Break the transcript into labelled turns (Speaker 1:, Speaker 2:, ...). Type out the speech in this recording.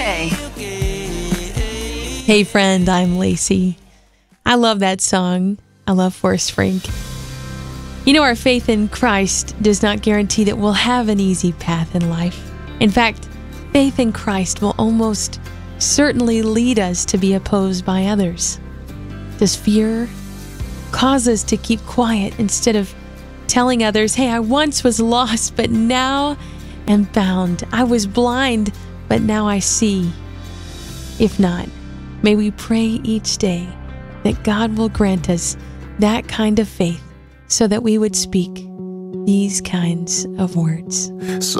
Speaker 1: okay.
Speaker 2: Hey friend, I'm Lacey. I love that song. I love Forrest Frank. You know, our faith in Christ does not guarantee that we'll have an easy path in life. In fact, faith in Christ will almost certainly lead us to be opposed by others. Does fear cause us to keep quiet instead of telling others, hey, I once was lost, but now am found. I was blind, but now I see. If not, may we pray each day that God will grant us that kind of faith so that we would speak these kinds of words.
Speaker 3: So